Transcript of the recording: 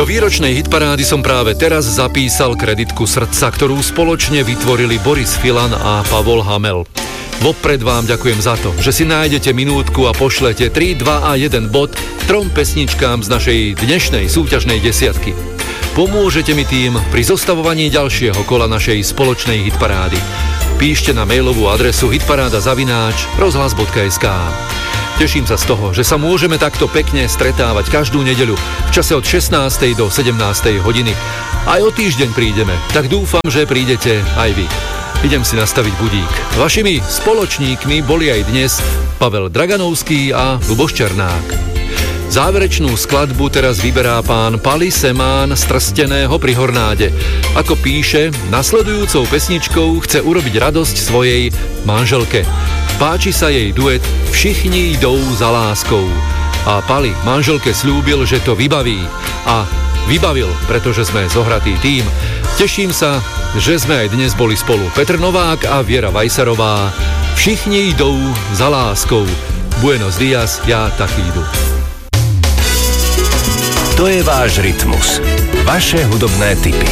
výročnej hitparády som práve teraz zapísal kreditku srdca, ktorú spoločne vytvorili Boris Filan a Pavol Hamel. Vopred vám ďakujem za to, že si nájdete minútku a pošlete 3, 2 a 1 bod 3 pesničkám z našej dnešnej súťažnej desiatky. Pomôžete mi tým pri zostavovaní ďalšieho kola našej spoločnej hitparády. Píšte na mailovú adresu hitparáda@rozhlas.sk. Teším sa z toho, že sa môžeme takto pekne stretávať každú nedeľu v čase od 16. do 17. hodiny. Aj o týždeň prídeme, tak dúfam, že prídete aj vy. Idem si nastaviť budík. Vašimi spoločníkmi boli aj dnes Pavel Draganovský a Luboš Černák. Záverečnú skladbu teraz vyberá pán Pali Semán z Trsteného pri Hornáde. Ako píše, nasledujúcou pesničkou chce urobiť radosť svojej manželke. Páči sa jej duet Všichni jdou za láskou. A Pali manželke slúbil, že to vybaví. A vybavil, pretože sme zohratý tím. Teším sa, že sme aj dnes boli spolu. Petr Novák a Viera Vajsarová. Všichni jdou za láskou. Buenos dias, ja taky jdu. To je váš rytmus. Vaše hudobné tipy.